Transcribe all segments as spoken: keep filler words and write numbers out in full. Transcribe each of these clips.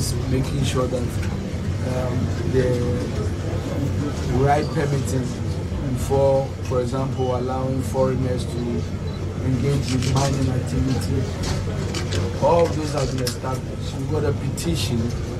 is making sure that um, the right permitting before, for example, allowing foreigners to engage with mining activity. All of those have been established. We've got a petition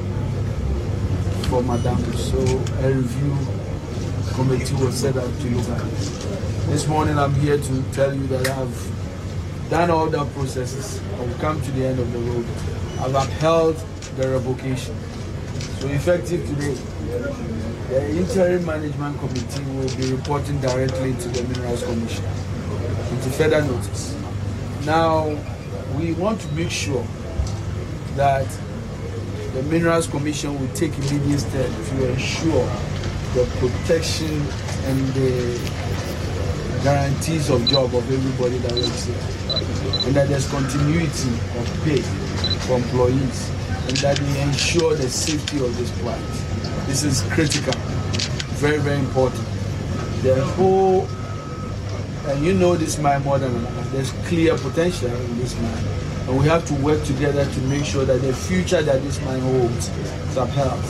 for Madam, so a review committee was set up to look at it. This morning I'm here to tell you that I've done all the processes. I've come to the end of the road. I've upheld the revocation. So effective today, the interim management committee will be reporting directly to the Minerals Commission into further notice. Now, we want to make sure that the Minerals Commission will take immediate steps to ensure the protection and the guarantees of job of everybody that works here, and that there's continuity of pay for employees, and that they ensure the safety of this plant. This is critical, very, very important. The whole, and you know this mine more than another, there's clear potential in this mine, and we have to work together to make sure that the future that this mine holds is upheld.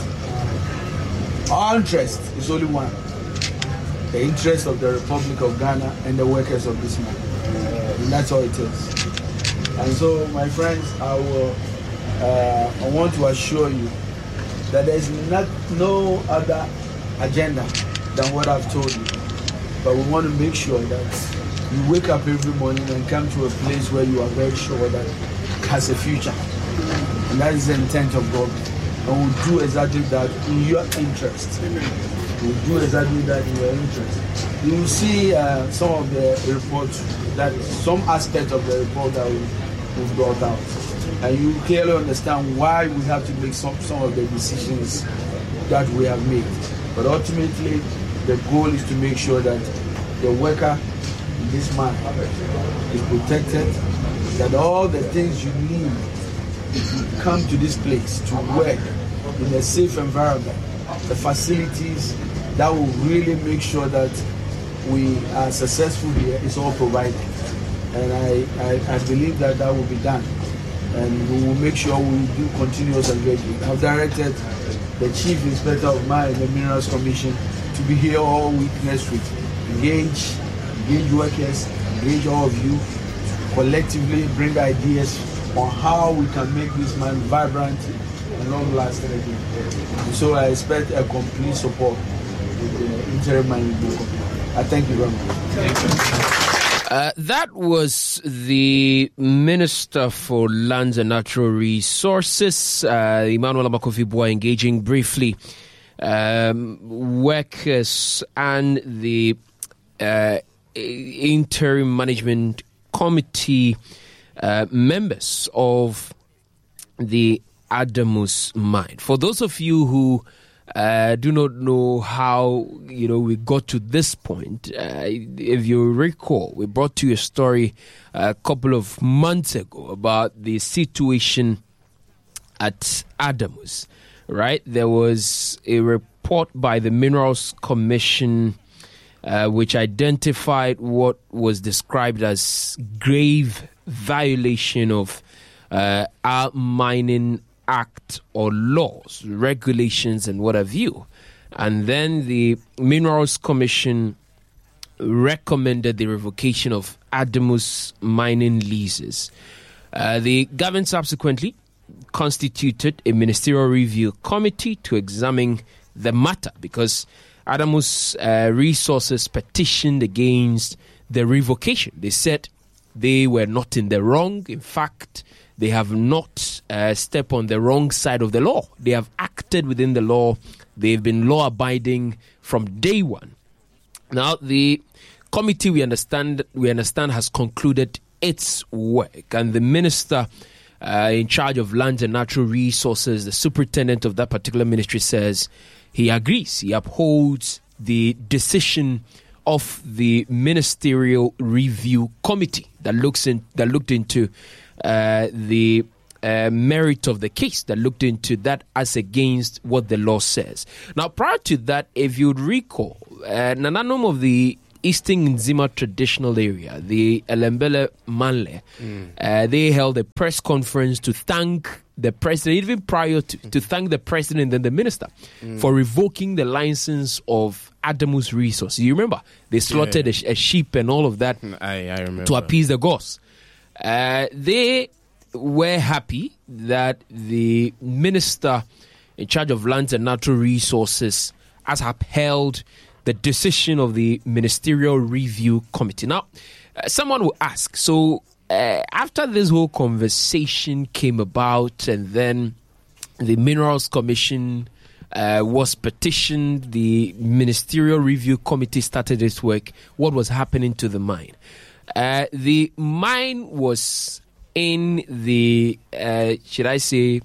Our interest is only one: the interest of the Republic of Ghana and the workers of this mine. And that's all it is. And so, my friends, I will, uh, I want to assure you that there is not no other agenda than what I've told you. But we want to make sure that you wake up every morning and come to a place where you are very sure that it has a future. And that is the intent of God. And we'll do exactly that in your interest. We'll do exactly that in your interest. You will see uh, some of the reports, that some aspect of the report that we, we've brought out. And you clearly understand why we have to make some, some of the decisions that we have made. But ultimately, the goal is to make sure that the worker in this mine is protected, that all the things you need to come to this place to work in a safe environment, the facilities that will really make sure that we are successful here is all provided. And I, I, I believe that that will be done. And we will make sure we do continuous engagement. I've directed the Chief Inspector of Mine, the Minerals Commission, to be here all week next week. Engage, engage workers, engage all of you, collectively bring ideas on how we can make this mine vibrant and long-lasting again. And so I expect a complete support with the interim management. I thank you very much. Thank you. Uh, that was the Minister for Lands and Natural Resources, uh, Emmanuel Amakofi-Boa, engaging briefly um, workers and the uh, interim management committee uh, members of the Adamus mine. For those of you who Uh, do not know how, you know, we got to this point. Uh, if you recall, we brought to you a story a couple of months ago about the situation at Adamus, right? There was a report by the Minerals Commission uh, which identified what was described as grave violation of uh, our mining act or laws, regulations, and what have you. And then the Minerals Commission recommended the revocation of Adamus mining leases. Uh, the government subsequently constituted a ministerial review committee to examine the matter because Adamus uh, Resources petitioned against the revocation. They said they were not in the wrong. In fact, they have not uh, stepped on the wrong side of the law. They have acted within the law. They've been law-abiding from day one. Now, the committee, we understand, we understand, has concluded its work, and the minister uh, in charge of lands and natural resources, the superintendent of that particular ministry, says he agrees. He upholds the decision of the ministerial review committee that looks in that looked into uh, the uh, merit of the case, that looked into that as against what the law says. Now, prior to that, if you'd recall, uh, Nananom of the Eastern Nzima traditional area, the Elembele Manle, mm. uh, they held a press conference to thank the president, even prior to, to thank the president and the minister mm. for revoking the license of Adamus Resources. You remember? They slaughtered yeah. a, a sheep and all of that I, I remember. to appease the gods. Uh, they were happy that the minister in charge of lands and natural resources has upheld the decision of the Ministerial Review Committee. Now, uh, someone will ask, so uh, after this whole conversation came about and then the Minerals Commission uh, was petitioned, the Ministerial Review Committee started its work, what was happening to the mine? Uh, the mine was in the, uh, should I say,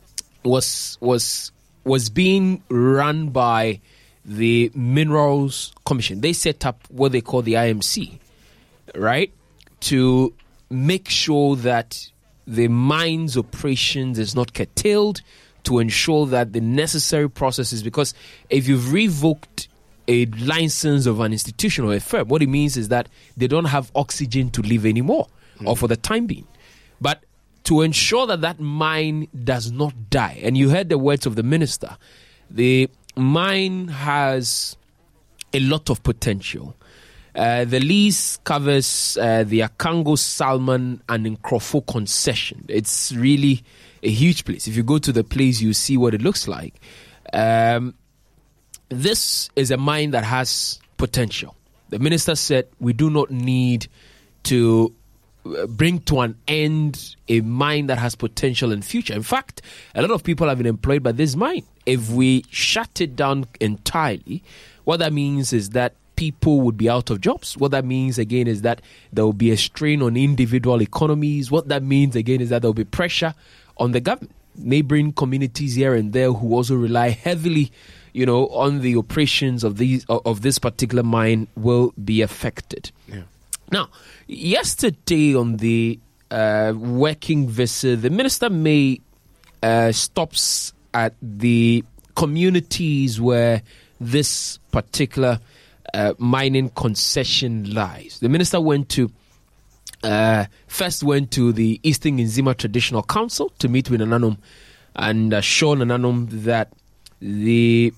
was was was being run by the Minerals Commission. They set up what they call the I M C, right, to make sure that the mine's operations is not curtailed, to ensure that the necessary processes, because if you've revoked a license of an institution or a firm, what it means is that they don't have oxygen to live anymore, mm. or for the time being. But to ensure that that mine does not die, and you heard the words of the minister, the mine has a lot of potential. Uh, the lease covers uh, the Akango Salmon and Nkrofo concession. It's really a huge place. If you go to the place, you see what it looks like. Um, this is a mine that has potential. The minister said we do not need to bring to an end a mine that has potential in future. In fact, a lot of people have been employed by this mine. If we shut it down entirely, what that means is that people would be out of jobs. What that means, again, is that there will be a strain on individual economies. What that means, again, is that there will be pressure on the government. Neighboring communities here and there who also rely heavily, you know, on the operations of these of this particular mine will be affected. Yeah. Now, yesterday on the uh, working visit, the Minister May uh, stops at the communities where this particular uh, mining concession lies. The Minister went to uh, first went to the Eastern Nzima Traditional Council to meet with Nananom and assure Nananom that the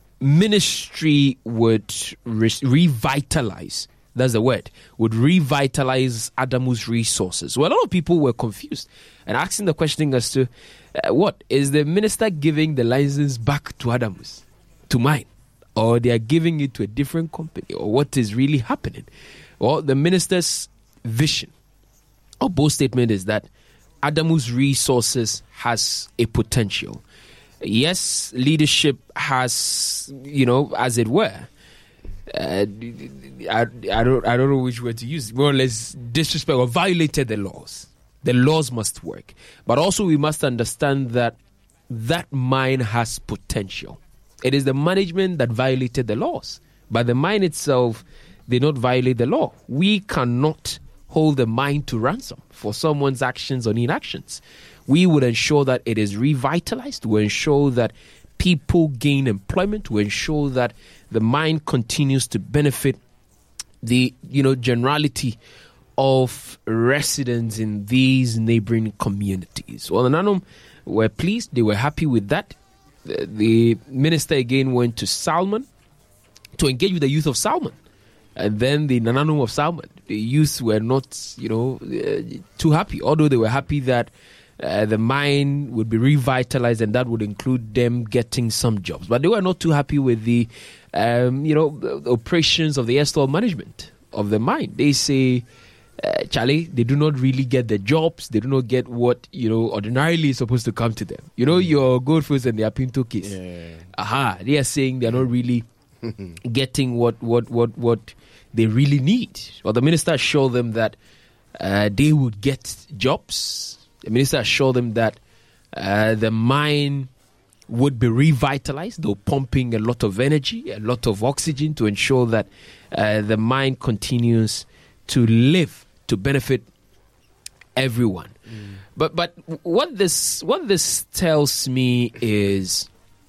ministry would re- revitalize. That's the word, would revitalize Adamus Resources. Well, a lot of people were confused and asking the question as to uh, what is the minister giving the license back to Adamus, to mine, or they are giving it to a different company, or what is really happening? Well, the minister's vision or bold statement is that Adamus Resources has a potential. Yes, leadership has, you know, as it were, Uh, I, I don't I don't know which word to use. More or less disrespect or violated the laws. The laws must work, but also we must understand that that mine has potential. It is the management that violated the laws, but the mine itself did not violate the law. We cannot hold the mine to ransom for someone's actions or inactions. We would ensure that it is revitalized. We ensure that people gain employment. We ensure that the mine continues to benefit the, you know, generality of residents in these neighboring communities. Well, the Nananom were pleased. They were happy with that. The, the minister again went to Salmon to engage with the youth of Salmon. And then the Nananom of Salmon, the youth were not, you know, uh, too happy, although they were happy that Uh, the mine would be revitalized, and that would include them getting some jobs. But they were not too happy with the, um, you know, the operations of the erstwhile management of the mine. They say, uh, Charlie, they do not really get the jobs. They do not get what, you know, ordinarily is supposed to come to them. You know, mm. your Goldfields and the Apinto case. Yeah. Aha, they are saying they are not really getting what, what, what, what they really need. Well, the minister assured them that uh, they would get jobs. The minister assured them that uh, the mine would be revitalized, though pumping a lot of energy, a lot of oxygen to ensure that uh, the mine continues to live, to benefit everyone. Mm. But but what this what this tells me is,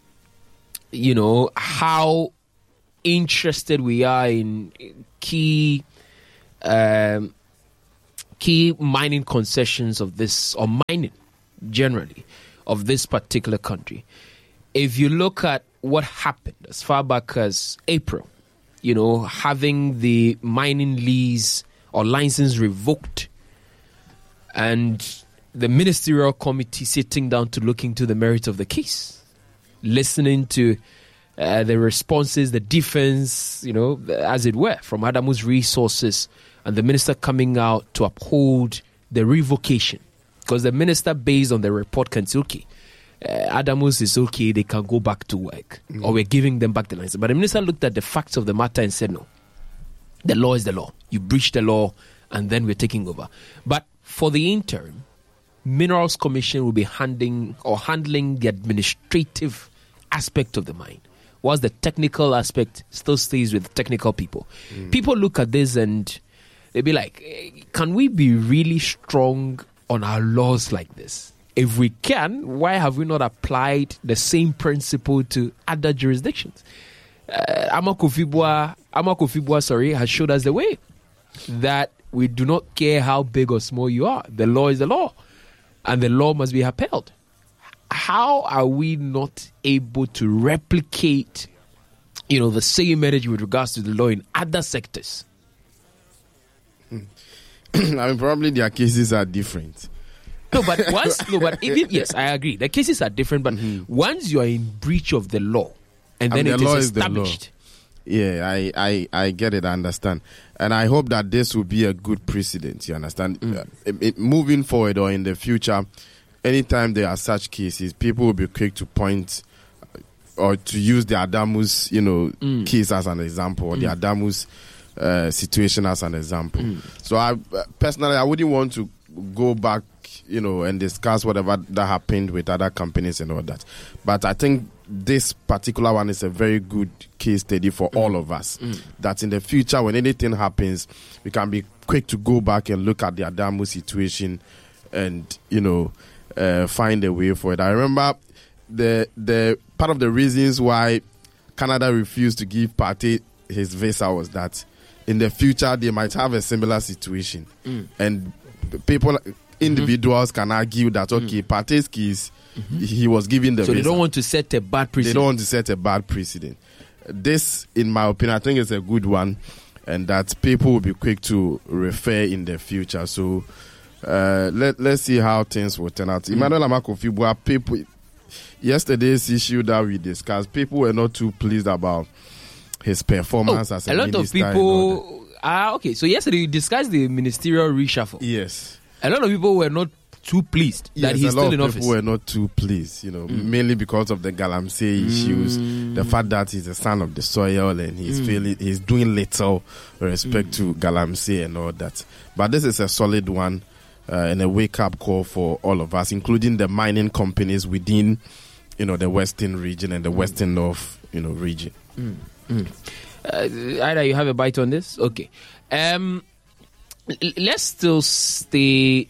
you know, how interested we are in key um, key mining concessions of this, or mining generally, of this particular country. If you look at what happened as far back as April, you know, having the mining lease or license revoked, and the ministerial committee sitting down to look into the merit of the case, listening to uh, the responses, the defense, you know, as it were, from Adamus Resources, and the minister coming out to uphold the revocation. Because the minister, based on the report, can say, okay, uh, Adamus is okay, they can go back to work, mm-hmm. or we're giving them back the license. But the minister looked at the facts of the matter and said, no, the law is the law. You breached the law, and then we're taking over. But for the interim, Minerals Commission will be handing or handling the administrative aspect of the mine, whilst the technical aspect still stays with technical people. Mm. People look at this and they'll be like, can we be really strong on our laws like this? If we can, why have we not applied the same principle to other jurisdictions? Uh, Amakufibua, Amakufibua, sorry, has showed us the way that we do not care how big or small you are. The law is the law, and the law must be upheld. How are we not able to replicate, you know, the same energy with regards to the law in other sectors? I mean, probably their cases are different. No, but once, no, but even, yes, I agree. The cases are different, but mm-hmm. once you are in breach of the law, and then and it the is law established. Is yeah, I, I, I get it, I understand. And I hope that this will be a good precedent, you understand? Mm. Uh, it, it, moving forward or in the future, anytime there are such cases, people will be quick to point or to use the Adamus, you know, mm. case as an example, or mm. the Adamus uh, situation as an example. Mm. So I personally, I wouldn't want to go back, you know, and discuss whatever that happened with other companies and all that. But I think this particular one is a very good case study for mm. all of us. Mm. That in the future, when anything happens, we can be quick to go back and look at the Adamu situation and, you know, uh, find a way for it. I remember the the part of the reasons why Canada refused to give Partey his visa was that in the future they might have a similar situation. Mm. And people, individuals mm-hmm. can argue that, okay, mm. Partey's case, mm-hmm. he was given the so visa. They don't want to set a bad precedent. They don't want to set a bad precedent. This, in my opinion, I think is a good one, and that people will be quick to refer in the future. So uh, let, let's see how things will turn out. Mm. Emmanuel Amakufibua, people, yesterday's issue that we discussed, people were not too pleased about his performance oh, as a, a lot minister. of people. Ah, okay. So yesterday you discussed the ministerial reshuffle. Yes. A lot of people were not too pleased yes, that he's still in office. A lot of people were not too pleased, you know, mm. mainly because of the Galamsey mm. issues, the fact that he's a son of the soil and he's mm. feeling he's doing little with respect mm. to Galamsey and all that. But this is a solid one uh, and a wake-up call for all of us, including the mining companies within, you know, the Western region and the Western North, you know, region. Mm. Mm. Uh, Ida, you have a bite on this? Okay. Um, l- let's still stay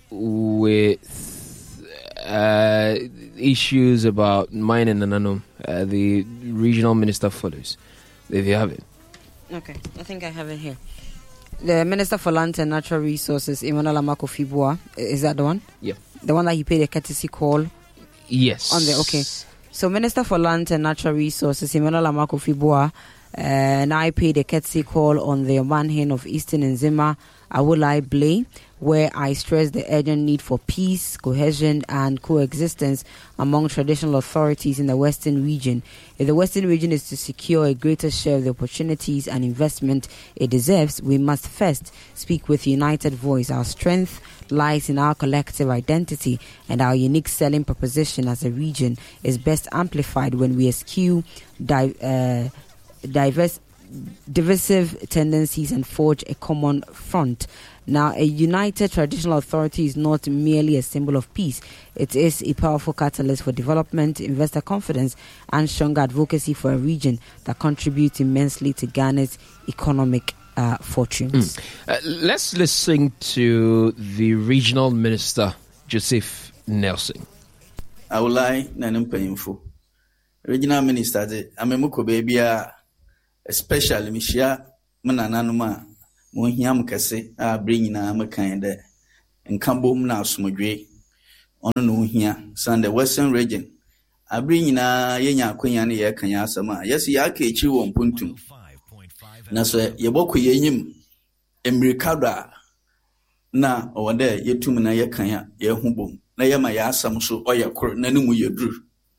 with uh, issues about mine and Nanano. Uh, the regional minister follows. If you have it. Okay, I think I have it here. The Minister for Land and Natural Resources, Emmanuel Amakufibua, is that the one? Yeah. The one that he paid a courtesy call? Yes. On the okay. So Minister for Land and Natural Resources, Emmanuel Amakufibua, uh, and I paid a courtesy call on the Manhin of Eastern Nzima, Awolai Blay, where I stressed the urgent need for peace, cohesion, and coexistence among traditional authorities in the Western region. If the Western region is to secure a greater share of the opportunities and investment it deserves, we must first speak with united voice. Our strength lies in our collective identity, and our unique selling proposition as a region is best amplified when we eschew di- uh, diverse, divisive tendencies and forge a common front. Now, a united traditional authority is not merely a symbol of peace. It is a powerful catalyst for development, investor confidence, and stronger advocacy for a region that contributes immensely to Ghana's economic uh, fortunes. Mm. Uh, let's listen to the regional minister, Joseph Nelson. Awolai nanim painful. Regional minister, I'm a muko baby, especially Mishia Manananuma. Monhiam kase a bring na makan de nkambom na asomdwe ono no hia san the western region abri nyina yenya akonya ne ye kanya asama yes ya ka echi wo mpuntum na so ye bokɔ yenyim emirikado na owode yetum na ye kanya ye hubom na ye ma ya asam so oye kor na ne mu yeduru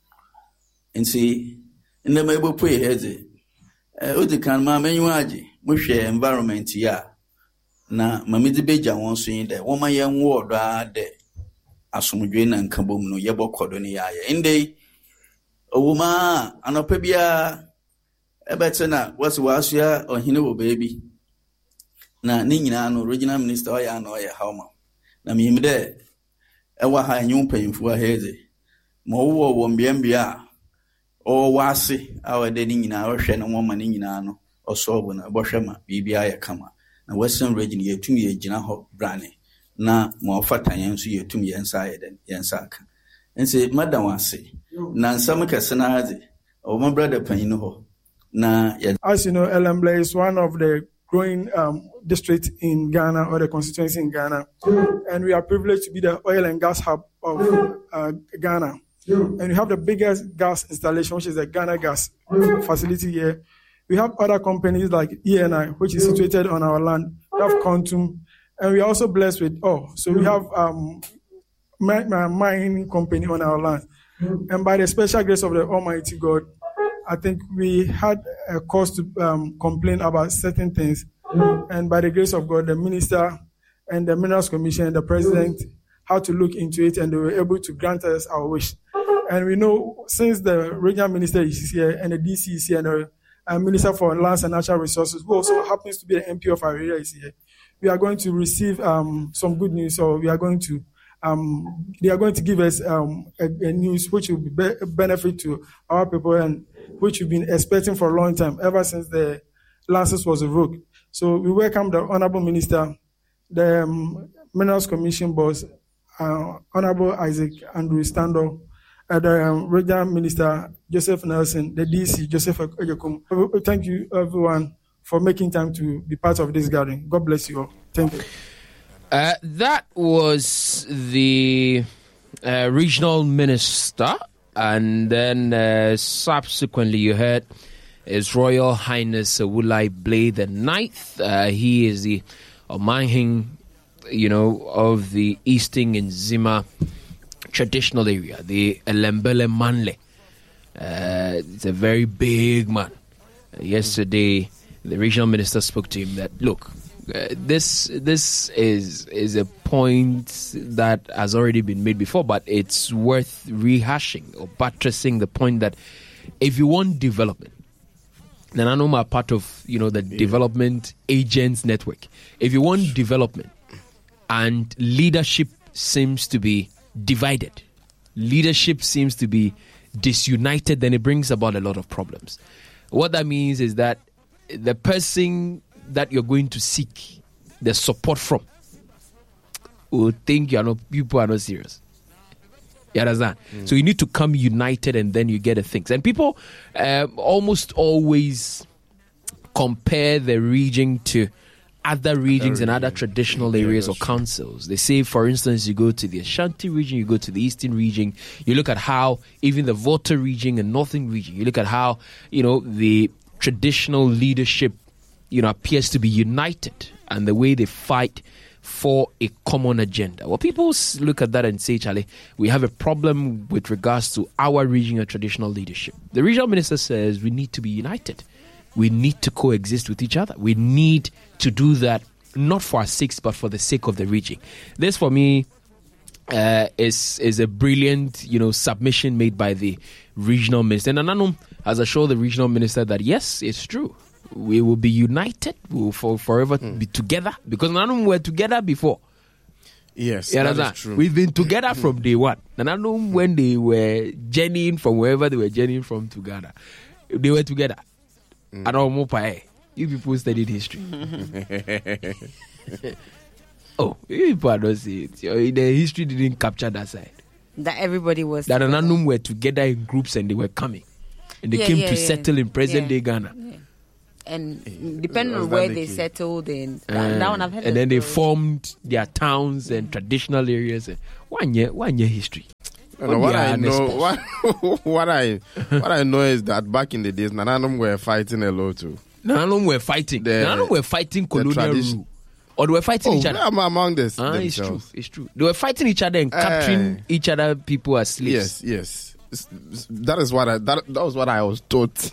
nti ndema ebopo ye heze eh odikan ma menyu age mo hwe environment ya na mamidi beja won so yin de wo ma ye nwo odo ade asomdwe na nkabom no ye bokɔdo ne ya ye inde owuma anopa bia ebetena wasi wasua ohine wo baby na ne nyina no regional minister oya na oya hawma na miyimde ewa ha nyum payimfu a heze mo wo wo mbiambia o wase awade ne nyina ohwe ne woma ne nyina no osobo na bohwema bibia ya kama na western region yetum ye gina ho brane na mo fatanya nso yetum ye nsa yeden ye nsa aka nse madam wase na nsam kesena haze o my brother panyin ho. As you know, Elenbley is one of the growing um, districts in Ghana or the constituency in Ghana. And we are privileged to be the oil and gas hub of uh, Ghana. And we have the biggest gas installation, which is the Ghana Gas facility here. We have other companies like E N I, which is situated on our land. We have Quantum. And we are also blessed with, oh, so we have um, my, my mining company on our land. And by the special grace of the Almighty God, I think we had a cause to um, complain about certain things. Mm. And by the grace of God, the minister and the Minerals Commission and the president had to look into it, and they were able to grant us our wish. And we know since the regional minister is here and the D C is here and the uh, minister for lands and natural resources, who also happens to be the M P of our area, is here, we are going to receive um, some good news. So we are going to um, they are going to give us um, a, a news which will be, be benefit to our people and which we've been expecting for a long time, ever since the license was revoked. So we welcome the Honorable Minister, the um, Minerals Commission boss, uh, Honorable Isaac Andrew Stando, uh, the um, Regional Minister Joseph Nelson, the D C Joseph Ejekum. Thank you, everyone, for making time to be part of this gathering. God bless you all. Thank you. Uh, that was the uh, Regional Minister. And then uh, subsequently you heard His Royal Highness Awulai Blay the Ninth. Uh, he is the Omanhene, you know, of the Eastern Nzima traditional area, the Elembele Manle. Uh, it's a very big man. Uh, yesterday, the regional minister spoke to him that, look, Uh, this this is is a point that has already been made before, but it's worth rehashing or buttressing the point that if you want development, then I know I'm part of you know the yeah. development agents network. If you want development, and leadership seems to be divided, leadership seems to be disunited, then it brings about a lot of problems. What that means is that the person that you're going to seek the support from will think you are not, people are not serious. You understand? Mm. So you need to come united and then you get the things. And people um, almost always compare the region to other regions and other traditional areas or councils. They say, for instance, you go to the Ashanti region, you go to the Eastern region, you look at how even the Volta region and Northern region, you look at how, you know, the traditional leadership you know, appears to be united and the way they fight for a common agenda. Well, people look at that and say, Charlie, we have a problem with regards to our regional traditional leadership. The regional minister says we need to be united. We need to coexist with each other. We need to do that not for our sakes, but for the sake of the region. This, for me, uh, is is a brilliant, you know, submission made by the regional minister. And Nanum has assured the regional minister that, yes, it's true. We will be united. We will for, forever mm. be together. Because none of them were together before. Yes, you that know, is true. We've been together from day one. And I know when they were journeying from wherever they were journeying from to Ghana, they were together. Mm. I don't know, you people studied history. Oh, you people don't see it. The history didn't capture that side. That everybody was That Ananum were together in groups and they were coming. And they yeah, came yeah, to yeah. settle in present yeah. day Ghana. Yeah. and depending on where they settled in, uh, that one I've heard. And then they formed their towns and traditional areas. One year, one year history. No, what I know, what, what I what I know is that back in the days, Nananum were fighting a lot too. Nananum were fighting. The, Nananum were fighting colonial rule, or they were fighting oh, each other. I'm among this. Ah, it's true. It's true. They were fighting each other and capturing uh, each other people as slaves. Yes, yes. It's, that is what I that, that was what I was taught.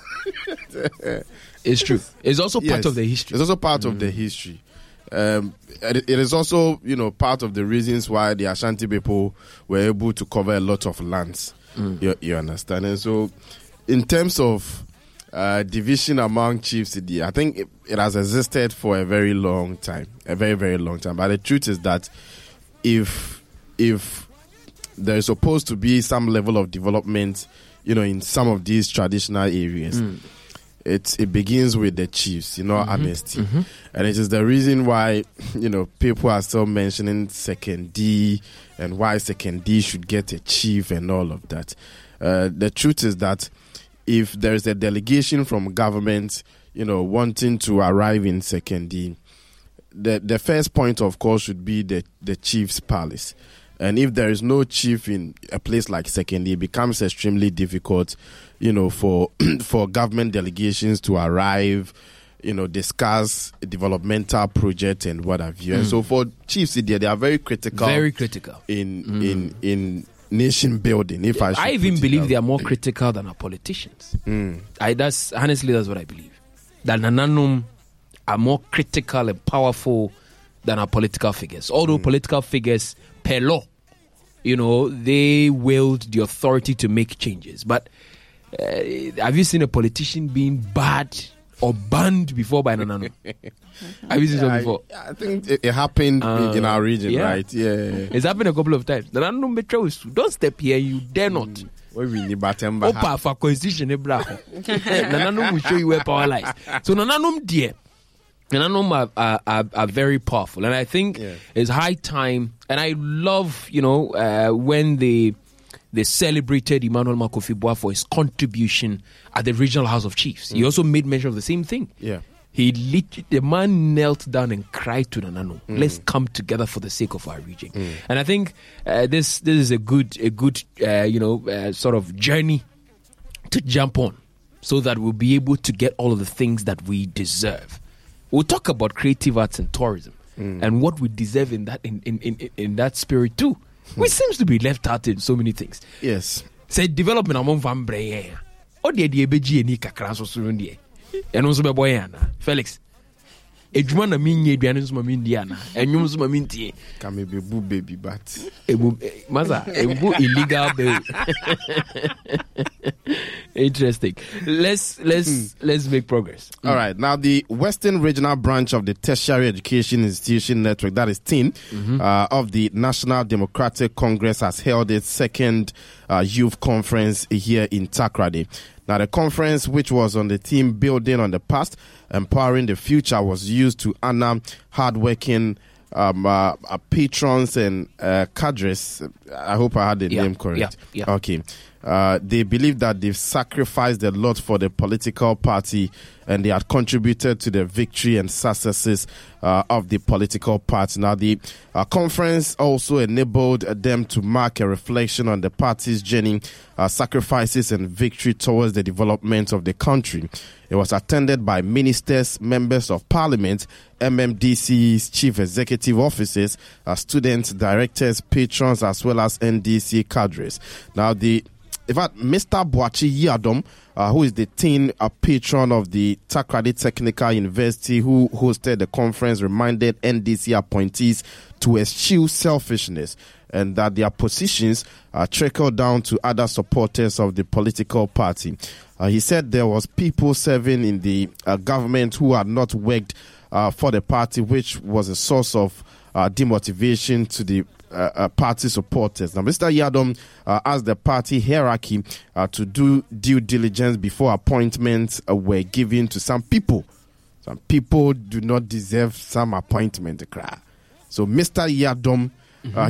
It's true. It's also part yes, of the history. It's also part mm. of the history. Um, it, it is also, you know, part of the reasons why the Ashanti people were able to cover a lot of lands. Mm. You, you understand? And so, in terms of uh, division among chiefs, I think it, it has existed for a very long time, a very very long time. But the truth is that if if there is supposed to be some level of development, you know, in some of these traditional areas. Mm. It it begins with the chiefs, you know, mm-hmm. honesty. Mm-hmm. And it is the reason why, you know, people are still mentioning Second D and why Second D should get a chief and all of that. Uh, the truth is that if there is a delegation from government, you know, wanting to arrive in Second D, the, the first point, of course, should be the, the chief's palace. And if there is no chief in a place like Second D, it becomes extremely difficult, you know, for for government delegations to arrive, you know, discuss a developmental project and what have you. Mm. And so for chiefs, they, they are very critical. Very critical. In mm. in in nation building. If I, I even believe they are more critical than our politicians. Mm. I that's honestly that's what I believe. That Nananum are more critical and powerful than our political figures. Although mm. political figures, per law, you know, they wield the authority to make changes. But uh, have you seen a politician being bad or banned before by Nananum? Have you seen yeah, that before? I, I think it, it happened uh, in our region, yeah. right? Yeah. It's happened a couple of times. Nananum betrays. Don't step here, you dare not. Mm. Opa for constitution, Nananum will show you where power lies. So Nananum, dear. Nananum are, are, are, are very powerful, and I think yeah. it's high time. And I love, you know, uh, when they they celebrated Emmanuel Makofi-Boa for his contribution at the Regional House of Chiefs. Mm. He also made mention of the same thing. Yeah, he lit, the man knelt down and cried to Nananum, mm. "Let's come together for the sake of our region." Mm. And I think uh, this this is a good a good uh, you know uh, sort of journey to jump on, so that we'll be able to get all of the things that we deserve. We'll talk about creative arts and tourism mm. and what we deserve in that in, in, in, in that spirit too, mm. which seems to be left out in so many things. Yes. Say development among van brain. Or the idea be ni kakra so soon die. And also be boy na Felix. Ejuma na minye aduane so ma mindiana. Enwum so ma mintie. Can be boo baby but. Ebu maza ebu illegal bill. Interesting. Let's let's mm. let's make progress. All mm. right. Now, the Western Regional Branch of the Tertiary Education Institution Network, that is T I N, mm-hmm. uh, of the National Democratic Congress, has held its second uh, youth conference here in Takoradi. Now, the conference, which was on the theme building on the past, empowering the future, was used to honor hardworking um, uh, uh, patrons and uh, cadres. I hope I had the yeah. name correct. Yeah. Yeah. Okay. Uh, they believe that they've sacrificed a lot for the political party, and they had contributed to the victory and successes uh, of the political party. Now, the uh, conference also enabled them to mark a reflection on the party's journey, uh, sacrifices, and victory towards the development of the country. It was attended by ministers, members of parliament, M M D Cs, chief executive officers, uh, students, directors, patrons, as well as N D C cadres. Now, the In fact, Mister Boachi Yadom, uh, who is the teen uh, patron of the Takoradi Technical University, who hosted the conference, reminded N D C appointees to eschew selfishness and that their positions uh, trickle down to other supporters of the political party. Uh, he said there was people serving in the uh, government who had not worked uh, for the party, which was a source of uh, demotivation to the Uh, uh, party supporters. Now, Mister Yadom uh, asked the party hierarchy uh, to do due diligence before appointments uh, were given to some people. Some people do not deserve some appointment. So, Mister Yadom, mm-hmm. uh, he's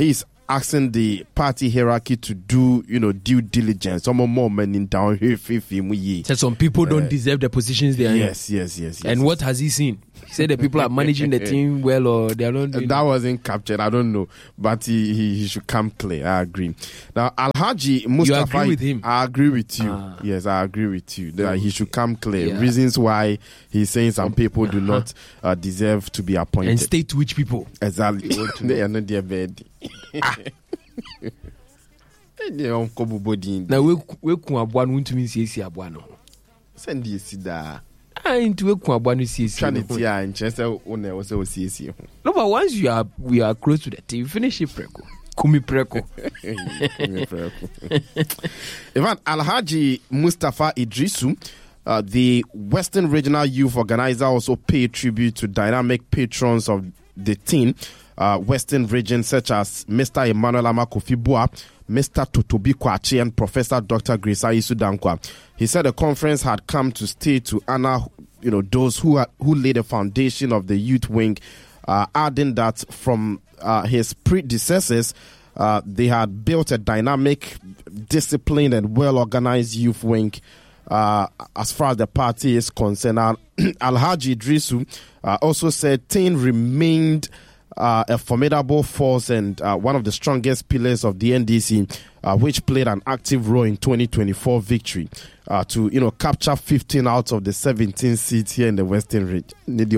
asking the party hierarchy to do, you know, due diligence. Some more men in town. So some people don't uh, deserve the positions they are yes, in. Yes, yes, yes. And yes. what has he seen? He said the people are managing the team well, or they are not doing that wasn't captured. I don't know, but he, he, he should come clear. I agree. Now, Alhaji Mustafa, you agree with him? I agree with you. Ah. Yes, I agree with you. That he should come clear. Yeah. Reasons why he's saying some people do uh-huh. not uh, deserve to be appointed. And state which people? Exactly. They are not their bed. Now we we kun abuano ntumi nsiesie abuano. Send you see that. Ah, into we kun abuano siesie. Trinity and Chester one also siesie. No, but once you are we are close to the team, finish it preko. Kumi preko. Even Alhaji Mustafa Idrisu, uh, the Western Regional Youth Organizer, also paid tribute to dynamic patrons of the team. Uh, Western region such as Mister Emmanuel Amakofi-Boa, Mister Totobi Kwachi, and Professor Doctor Grace Ayisu Dankwa. He said the conference had come to stay to honor, you know, those who are, who laid the foundation of the youth wing, uh, adding that from uh, his predecessors, uh, they had built a dynamic, disciplined, and well-organized youth wing. Uh, as far as the party is concerned, uh, Alhaji Idrisu uh, also said Tin remained Uh, a formidable force and uh, one of the strongest pillars of the N D C, uh, which played an active role in twenty twenty-four victory uh, to, you know, capture fifteen out of the seventeen seats here in the Western region.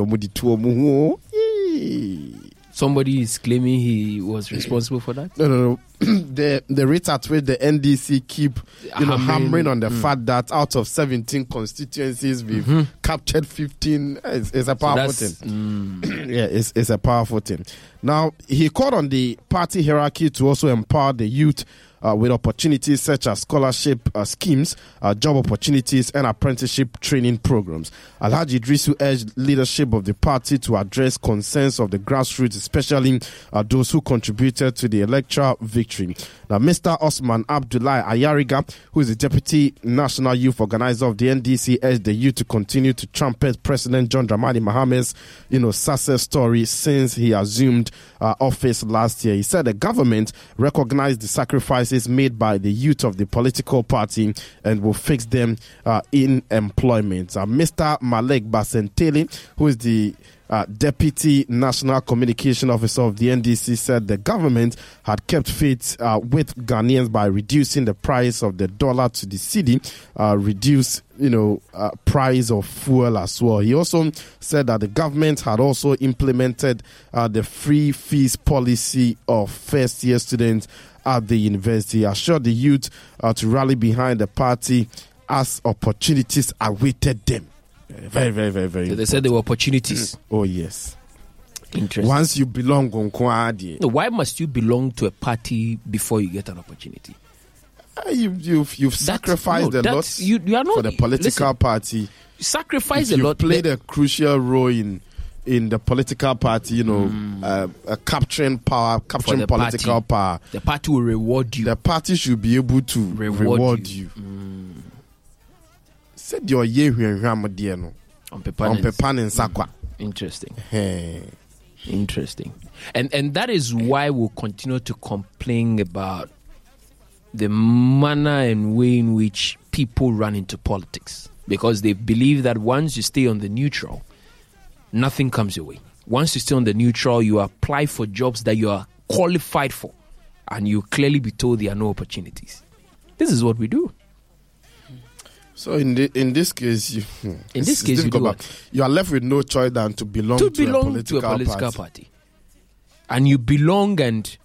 Somebody is claiming he was responsible for that? No, no, no. the the rate at which the N D C keep, you know, hammering, hammering on the mm. fact that out of seventeen constituencies we've mm-hmm. captured fifteen is, is a powerful so thing. Mm. yeah, it's, it's a powerful thing. Now, he called on the party hierarchy to also empower the youth Uh, with opportunities such as scholarship uh, schemes, uh, job opportunities, and apprenticeship training programs. Alhaji Idrisu urged leadership of the party to address concerns of the grassroots, especially uh, those who contributed to the electoral victory. Now, Mister Osman Abdullahi Ayariga, who is the Deputy National Youth Organizer of the N D C, urged the youth to continue to trumpet President John Dramani Maham's, you know, success story since he assumed uh, office last year. He said the government recognized the sacrifices made by the youth of the political party and will fix them uh, in employment. Uh, Mister Malek Basentele, who is the uh, Deputy National Communication Officer of the N D C, said the government had kept faith uh, with Ghanaians by reducing the price of the dollar to the cedi, uh, reduce you know, uh, price of fuel as well. He also said that the government had also implemented uh, the free fees policy of first-year students at the university. He assured the youth uh, to rally behind the party as opportunities awaited them. Very, very, very, very. So they said there were opportunities. Oh, yes. Interesting. Once you belong on Kwadi. No, why must you belong to a party before you get an opportunity? Uh, you, you've you've that, sacrificed no, a lot you, you are not, for the political listen, party. You sacrifice if a lot. You played a crucial role in in the political party. You know, mm. uh, uh, capturing power, capturing political party, power. The party will reward you. The party should be able to reward, reward you. you. Mm. Said your year no on Pepan Sakwa. Interesting. Hey. Interesting. And and that is why we'll continue to complain about the manner and way in which people run into politics, because they believe that once you stay on the neutral, nothing comes your way. Once you stay on the neutral, you apply for jobs that you are qualified for, and you clearly be told there are no opportunities. This is what we do. So in the, in this case, you, in this case, you, do you are left with no choice than to belong to, to, belong a, political to a political party. party, and you belong and.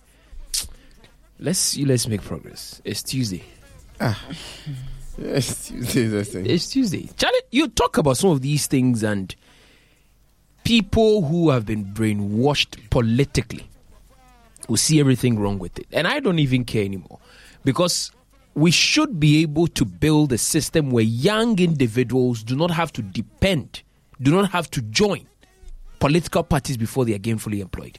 Let's let's make progress. It's Tuesday. Ah, it's Tuesday. It's Tuesday. Charlie, you talk about some of these things, and people who have been brainwashed politically will see everything wrong with it. And I don't even care anymore, because we should be able to build a system where young individuals do not have to depend, do not have to join political parties before they are gainfully employed.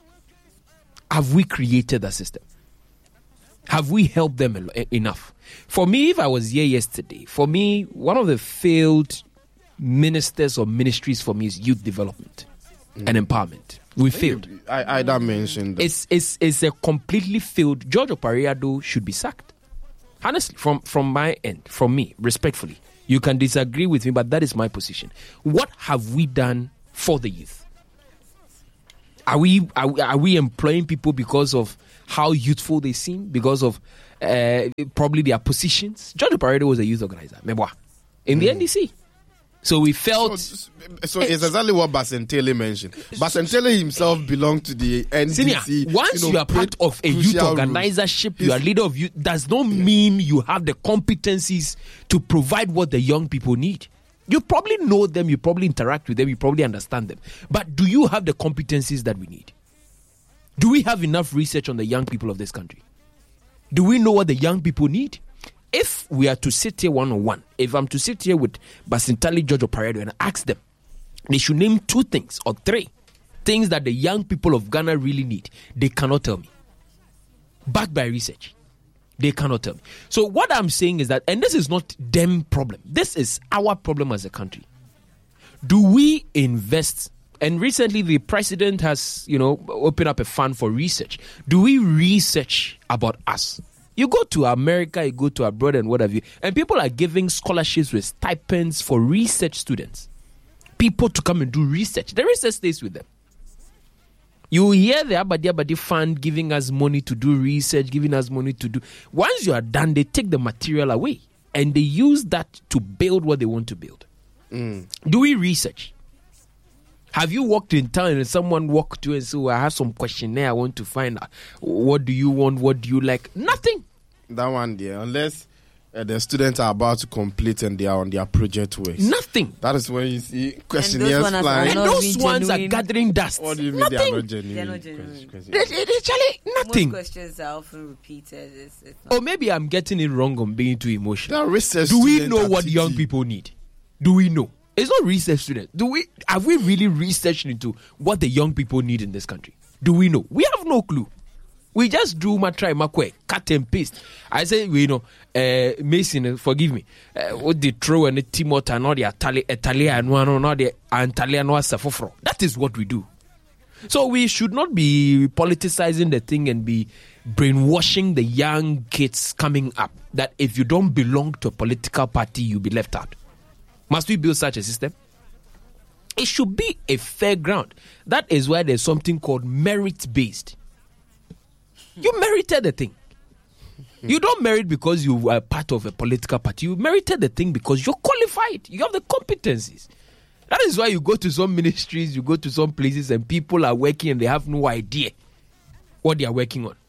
Have we created that system? Have we helped them enough? For me, if I was here yesterday, for me, one of the failed ministers or ministries for me is youth development mm. and empowerment. We failed. I, I that mentioned. It's, it's, it's a completely failed. George Oparado should be sacked. Honestly, from, from my end, from me, respectfully. You can disagree with me, but that is my position. What have we done for the youth? Are we are, we- are we employing people because of how youthful they seem? Because of uh, probably their positions? George Oparado was a youth organizer, Mebwa, in the N D C. So we felt... So, so it's exactly what Basentele mentioned. Basentele himself belonged to the N D C. Senior, once you, know, are part played of a youth crucial roles. organizership, you He's- are leader of youth, does not mean you have the competencies to provide what the young people need. You probably know them, you probably interact with them, you probably understand them. But do you have the competencies that we need? Do we have enough research on the young people of this country? Do we know what the young people need? If we are to sit here one-on-one, if I'm to sit here with Basintali, George Oparado and ask them, they should name two things or three things that the young people of Ghana really need. They cannot tell me. Backed by research. They cannot tell me. So what I'm saying is that, and this is not them problem. This is our problem as a country. Do we invest? And recently the president has, you know, opened up a fund for research. Do we research about us? You go to America, you go to abroad and what have you, and people are giving scholarships with stipends for research students. People to come and do research. The research stays with them. You hear the Abadi Abadi Fund giving us money to do research, giving us money to do. Once you are done, they take the material away and they use that to build what they want to build. Mm. Do we research? Have you walked in town and someone walked to you and said, well, I have some questionnaire I want to find out. What do you want? What do you like? Nothing. That one there, unless uh, the students are about to complete and they are on their project work. Nothing. That is when you see questionnaires ones are flying. And not those being ones are genuine. gathering dust. What do you mean Nothing. they are not genuine? They're not genuine. Question- They- question. they- they- Charlie, nothing. Most questions are often repeated. It's, it's not. Or maybe I'm getting it wrong on being too emotional. That research Do we student know what at young T T. people need? Do we know? It's not research students. Do we have we really researched into what the young people need in this country? Do we know? We have no clue. We just do ma try ma kwe, cut and paste. I say, you know, uh, Mason, forgive me. Uh, what they throw and the Timot and not the Itali- Italian one, not the Italian one, Safofro. That is what we do. So we should not be politicizing the thing and be brainwashing the young kids coming up that if you don't belong to a political party, you'll be left out. Must we build such a system? It should be a fair ground. That is why there's something called merit-based. You merited the thing. You don't merit because you are part of a political party. You merited the thing because you're qualified. You have the competencies. That is why you go to some ministries, you go to some places, and people are working and they have no idea what they are working on.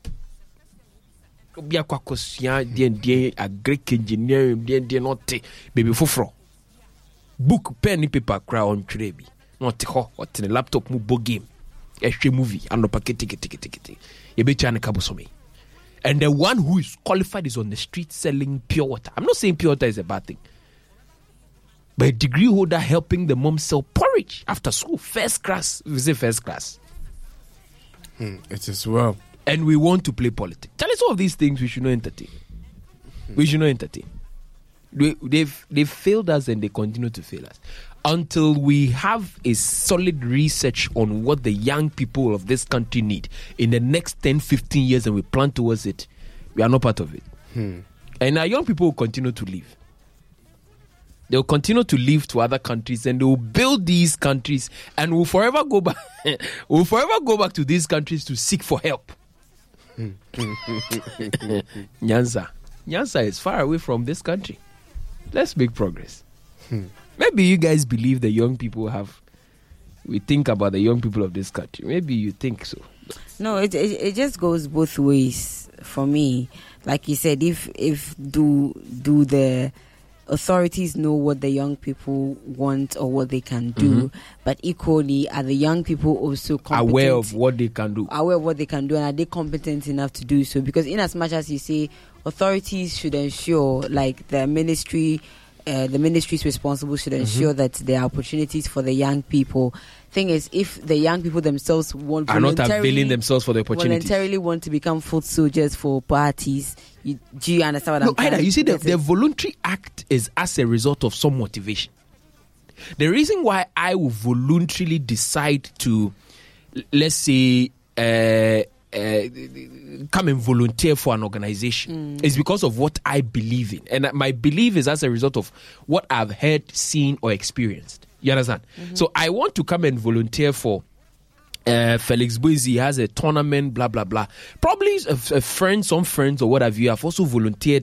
Agric engineering, baby fufro. Book, pen, and paper, cry on trebi. Not ho, what in a laptop, mubo game. A movie, and no packet ticket, ticket, ticket. You be trying to kabusome. And the one who is qualified is on the street selling pure water. I'm not saying pure water is a bad thing. But a degree holder helping the mom sell porridge after school. First class. We say first class. Hmm, it is well. And we want to play politics. Tell us all of these things we should not entertain. We should not entertain. They, they've, they've failed us and they continue to fail us. Until we have a solid research on what the young people of this country need in the next ten, fifteen years and we plan towards it, we are not part of it. Hmm. And our young people will continue to leave. They will continue to leave to other countries and they will build these countries and will forever go back will forever go back to these countries to seek for help. Nyanza. Nyanza is far away from this country. Let's make progress. Hmm. Maybe you guys believe the young people have we think about the young people of this country. Maybe you think so. No, it, it it just goes both ways for me. Like you said, if if do do the authorities know what the young people want or what they can do, Mm-hmm. but equally are the young people also competent, Aware of what they can do. aware of what they can do, and are they competent enough to do so? Because in as much as you say authorities should ensure, like the ministry, uh, the ministries responsible should ensure Mm-hmm. that there are opportunities for the young people. Thing is, if the young people themselves want Are not voluntarily- availing themselves for the opportunities. voluntarily want to become foot soldiers for parties, you, do you understand what No, I'm trying Ida, to you see, the, get the at? voluntary act is as a result of some motivation. The reason why I will voluntarily decide to let's say, uh, uh, come and volunteer for an organization. Mm. It's because of what I believe in. And my belief is as a result of what I've heard, seen, or experienced. You understand? Mm-hmm. So I want to come and volunteer for Uh, Felix Boise has a tournament, blah blah blah. Probably a, a friend, some friends or what have you have also volunteered